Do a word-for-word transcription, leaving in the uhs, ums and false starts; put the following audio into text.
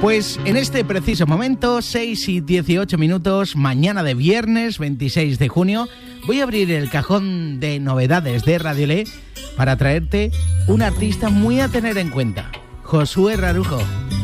Pues en este preciso momento, seis y dieciocho minutos, mañana de viernes veintiséis de junio, voy a abrir el cajón de novedades de Radiolé para traerte un artista muy a tener en cuenta, Josué Rarujo.